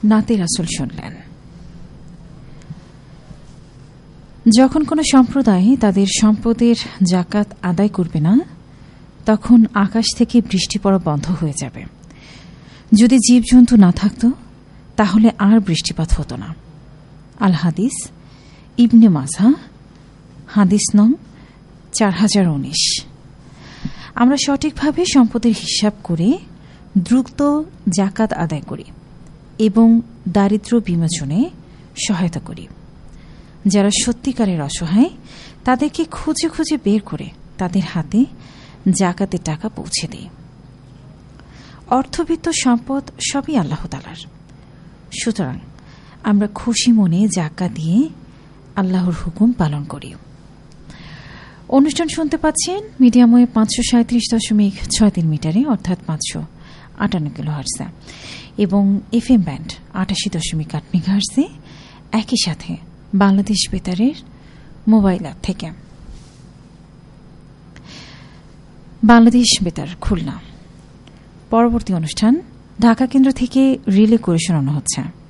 নাতে রাসূল শুনলেন। যখন কোনো সম্প্রদায় তাদের সম্পদের জাকাত আদায় করবে না, তখন আকাশ থেকে বৃষ্টি পড়া বন্ধ হয়ে যাবে। যদি জীবজন্তু না থাকত, তাহলে আর বৃষ্টিপাত হতো না। আল হাদিস, ইবনে মাসা, হাদিস নং 4019। আমরা সঠিকভাবে সম্পদের হিসাব করে দ্রুত জাকাত আদায় করি এবং দারিদ্র্য বিমোচনে সহায়তা করি। যারা সত্যিকারের অসহায়, তাদেরকে খুঁজে খুঁজে বের করে তাদের হাতে জাকাতের টাকা পৌঁছে দেয়। অর্থবিত্ত সম্পদ সবই আল্লাহ তাআলার। সুতরাং আমরা খুশি মনে জাকাত দিয়ে আল্লাহর হুকুম পালন করি। অনুষ্ঠান শুনতে পাচ্ছেন মিডিয়াম ওয়েভ 537.63 মিটারে, অর্থাৎ 558 কিলোহার্টজে, এবং এফএম ব্যান্ড 88.8 মেগাহার্টজে, একই সাথে বাংলাদেশ বেতারের মোবাইল অ্যাপ থেকে। বাংলাদেশ বেতার খুলনা। পরবর্তী অনুষ্ঠান ঢাকা কেন্দ্র থেকে রিলে করে শোনানো হচ্ছে।